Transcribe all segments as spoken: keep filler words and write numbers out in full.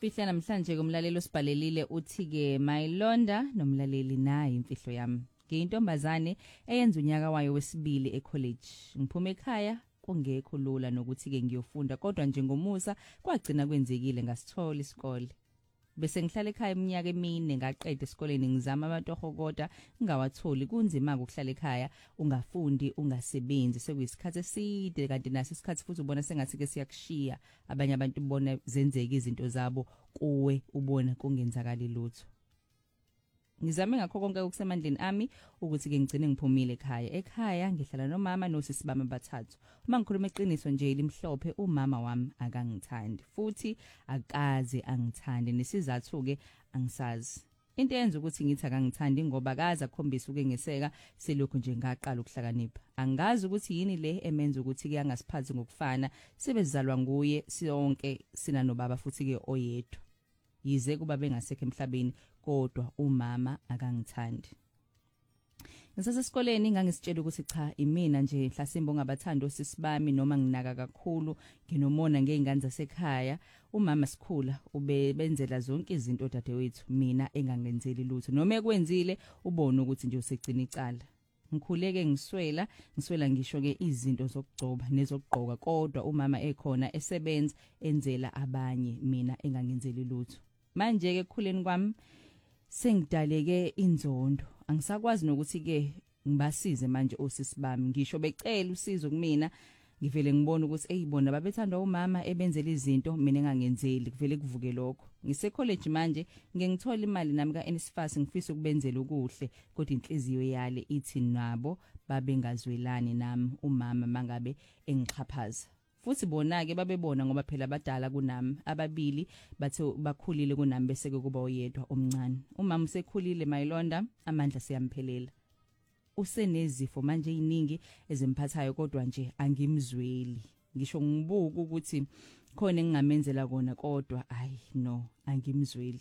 Imfihlo namhlanje kumlaleli osibhalelile uthi ke Mayilonda nomlaleli nayi imfihlo yami. Ngiyintombazane eyenza unyaka wayo wesibili ecollege. Ngiphume ekhaya kungekho lula nokuthi ke ngiyofunda kodwa njengomusa kwagcina kwenzekile ngasithola isikole. Bese ngihlala ekhaya iminyaka emine ngaqeda esikoleni ngizama amatoho kodwa ngingawatholi kunzima ukuhlala ekhaya ungafundi ungasebenzi sekuyisikhathi eside kanti naso isikhathi futhi ubona sengathi ke siyakushiya abanye abantu ubona zenzeka izinto zabo kuwe ubona kungenzakala lutho. Ngizame ngakho konke okusemandleni ami ukuthi ke ngigcine ngiphumile ekhaya. Ekhaya ngihlala nomama nosisi bami bathathu. Uma ngikhuluma iqiniso nje elimhlophe umama wami akangithandi futhi akaze angithande nesizathu ke angisazi. Into eyenza ukuthi ngithi akangithandi ngoba kaza akukhombisa ukengeseka selokhu nje ngaqala ukuhlakanipha. Angazi ukuthi yini le emenza ukuthi ke angasiphathi ngokufana sebezalwa nguye sonke sina nobaba futhi ke oyedwa. Yize kuba bengasekho emhlabeni kodwa umama akangithandi. Ngisasesikoleni ngangisitshela ukuthi cha imina nje Hlasimbo ngabathanda osisibami noma nginaka kakhulu nginomona ngezingane zasekhaya umama sikhula ube benzela zonke izinto dadewethu mina engangenzeli lutho noma ekwenzile ubone ukuthi nje usegcina icala. Ngikhuleke ngiswela ngiswela ngisho ke izinto zokugcoba nezokugqoka kodwa umama ekhona esebenza enzela abanye mina engangenzeli lutho. Manje ke kukhuleni kwami sengidaleke inzondo angisakwazi nokuthi ke ngibasize manje osisi bami ngisho becela usizo kumina ngivele ngibona ukuthi eyibona babethanda umama ebenzela izinto mina engangenzeli kuvele kuvuke lokho ngise college manje ngengithola imali nami ka N S F A S ngifisa ukubenzela ukuhle kodwa inhliziyo yale ithi nabo babengazwelani nami umama mangabe engixhaphaza. Futhi bona ke babebona ngoba phela abadala kunami ababili bathe bakhulile kunami bese ke kuba oyedwa omncane. Umama usekhulile Mayilonda amandla siyamphelela. Usenezifo manje eziningi ezimphathayo kodwa nje angimzweli. Ngisho ngibuka ukuthi khona engingamenzela kona kodwa ayi no angimzweli.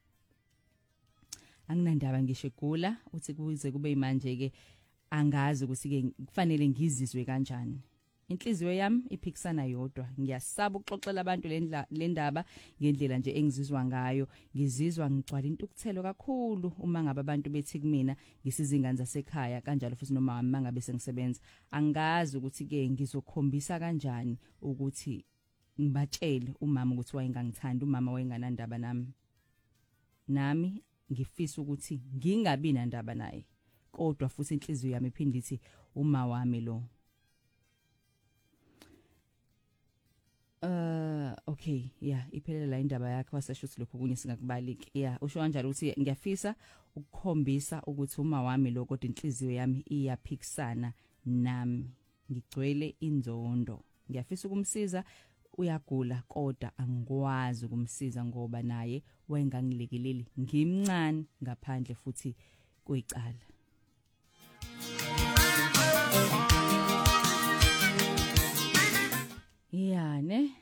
Anginandaba ngisho egula uthi kuze kube manje ke angazi ukuthi ke kufanele ngizizwe kanjani. Inhliziyo yami iphikisana yodwa ngiyasaba ukuxoxela abantu le ndaba ngendlela nje engizizwa ngayo ngizizwa ngigcwala intukuthelo kakhulu uma ngabe abantu bethi kumina ngisizingane zasekhaya kanjalo futhi noma wami mangabe sengisebenza angazi ukuthi ke ngizokhombisa kanjani ukuthi ngibatshele umama ukuthi wayengangithanda umama wayenganandaba nami nami ngifisa ukuthi ngingabi nandaba naye kodwa futhi inhliziyo yami iphinde ithi uma wami lo. Uh okay yeah iphelela la indaba yakhe wasasho ukuthi lokho kunye singakubaliki yeah usho kanjalo ukuthi ngiyafisa ukukhombisa ukuthi uma wami lo kodwa inhliziyo yami iyaphikisana nami ngigcwele inzondo ngiyafisa ukumsiza uyagula kodwa angikwazi ukumsiza ngoba naye wayengangilekeleli ngimncane ngaphandle futhi kwecala. Yeah ne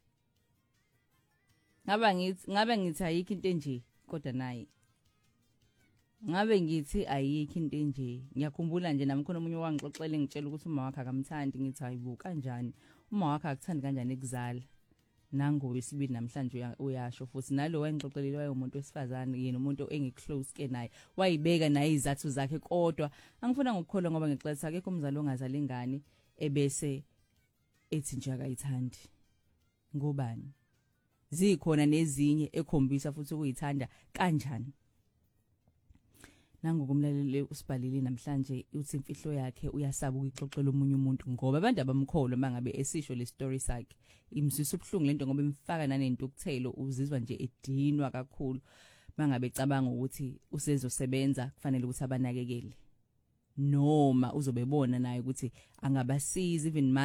Ngaba ngithi ngabe ngithi ayikho into enje kodwa nayi Ngabe ngithi ayikho into enje ngiyakhumbula nje nami khona umunye wangixoxela ngitshela ukuthi uma wakhe akamthandi ngithi hayibu kanjani uma wakhe akuthandi kanjani ekuzala nango wesibili namhlanje uyasho futhi nalo wangixoxelile waye umuntu wesifazane yena umuntu engiclose ke naye wayibeka naye izathu zakhe kodwa angifuna ngokukholwa ngoba ngixolisa akekho umzali ongazali ingane ebese ethi nje akayithandi ngobani zikhona nezinye ekhombisa futhi ukuyithanda kanjani. Nangokumlaleli usibhalile namhlanje uthi imfihlo yakhe uyasaba ukuyixoxela umunye umuntu ngoba abantu abamkholo mangabe esisho le story sakhe imzisa ubhlungu lento ngoba imfaka nanentukuthelo uzizwa nje edinwa kakhulu mangabe ecabanga ukuthi usezosebenza kufanele ukuthi abanakekele noma uzobebona naye ukuthi angabasiza even